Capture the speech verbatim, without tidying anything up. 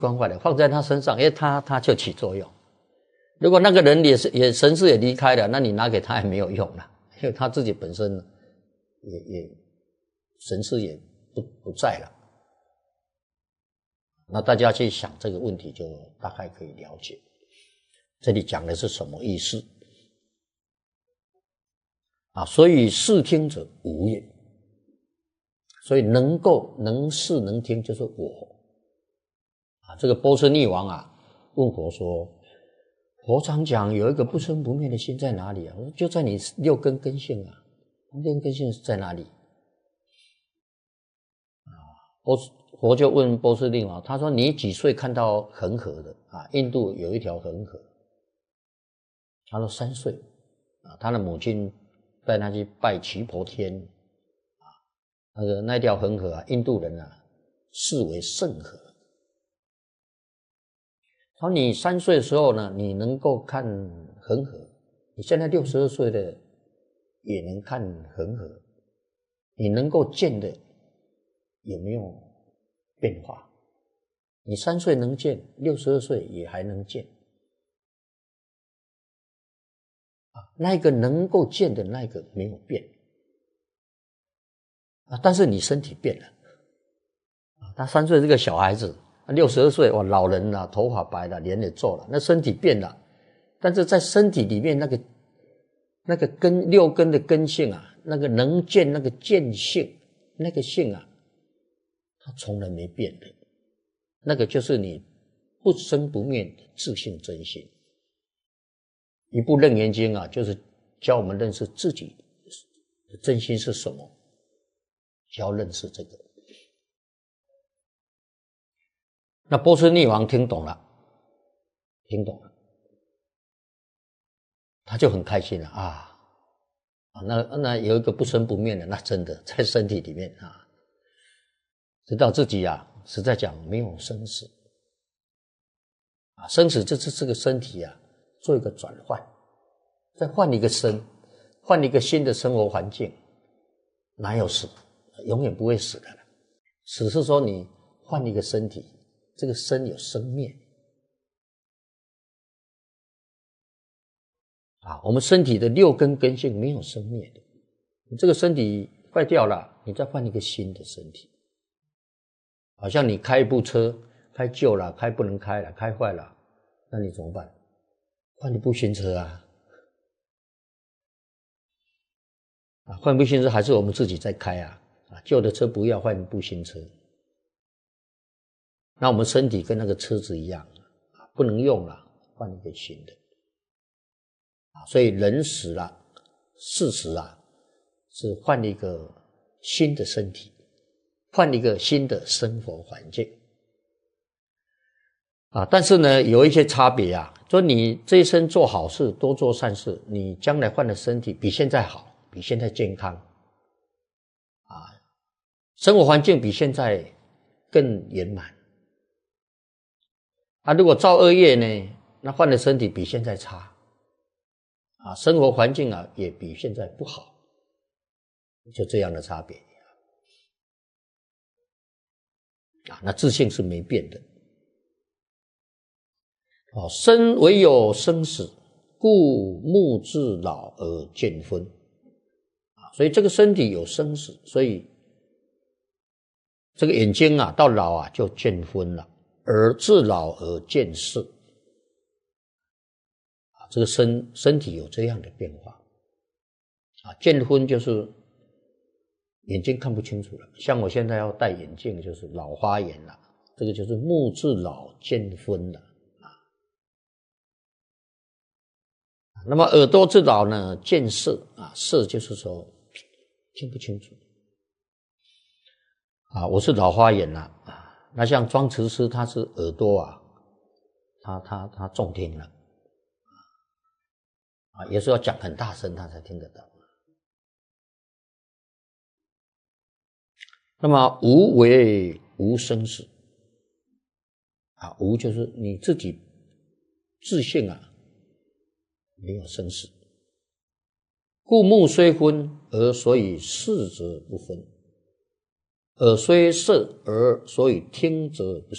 关怀的放在他身上，因为他他就起作用。如果那个人也是也神识也离开了，那你拿给他也没有用了，因为他自己本身也也神识也不不在了。那大家去想这个问题，就大概可以了解这里讲的是什么意思啊？所以视听者无也，所以能够能视能听就是我啊。这个波斯匿王啊问佛说，佛常讲有一个不生不灭的心在哪里啊？我说就在你六根根性啊，六根根性在哪里啊？佛佛就问波斯匿王，他说你几岁看到恒河的啊？印度有一条恒河，他说三岁啊，他的母亲带他去拜耆婆天啊，那个那条恒河啊，印度人啊视为圣河。他说你三岁的时候呢，你能够看恒河，你现在六十二岁的也能看恒河，你能够见的有没有变化？你三岁能见，六十二岁也还能见啊，那个能够见的那个没有变啊，但是你身体变了啊。他三岁这个小孩子，六十二岁哇，老人了，头发白了，脸也皱了，那身体变了，但是在身体里面那个那个根六根的根性啊，那个能见那个见性，那个性啊，它从来没变的，那个就是你不生不灭的自性真心。一部《楞严经》啊，就是教我们认识自己的真心是什么，教认识这个。那波斯匿王听懂了，听懂了，他就很开心了啊！啊，那那有一个不生不灭的，那真的在身体里面啊，知道自己啊，实在讲没有生死啊，生死就是这个身体啊，做一个转换，再换一个身，换一个新的生活环境，哪有死？永远不会死的了。死是说你换一个身体，这个身有生灭啊。我们身体的六根根性没有生灭的，你这个身体坏掉了，你再换一个新的身体。好像你开一部车，开旧了，开不能开了，开坏了，那你怎么办？换一部新车啊！啊，换部新车还是我们自己在开啊！啊，旧的车不要，换一部新车。那我们身体跟那个车子一样啊，不能用了，换一个新的。啊，所以人死了，事实啊，是换一个新的身体，换一个新的生活环境。啊，但是呢，有一些差别啊，说你这一生做好事，多做善事，你将来换的身体比现在好，比现在健康，啊，生活环境比现在更圆满。啊，如果造恶业呢，那换的身体比现在差，啊，生活环境啊也比现在不好，就这样的差别。啊，那自性是没变的。哦，生唯有生死，故目至老而见昏。啊，所以这个身体有生死，所以这个眼睛啊，到老啊就见昏了，而至老而见色。啊，这个身身体有这样的变化。啊，见昏就是眼睛看不清楚了，像我现在要戴眼镜，就是老花眼了，这个就是目至老见昏了。那么耳朵至老呢，见色啊，色就是说听不清楚啊。我是老花眼了啊，那像庄慈师他是耳朵啊，他他他重听了啊，也是要讲很大声他才听得到。那么无为无生死啊，无就是你自己自性啊没有生死，故目虽昏而所以视则不分，耳虽涩而所以听则不